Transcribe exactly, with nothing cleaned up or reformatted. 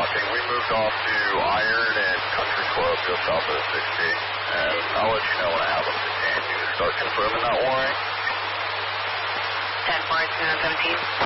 talking. We moved off to Iron and Country Club just south of sixty, and I'll let you know when I have them contained. You can start confirming that wiring. ten four, two seventeen.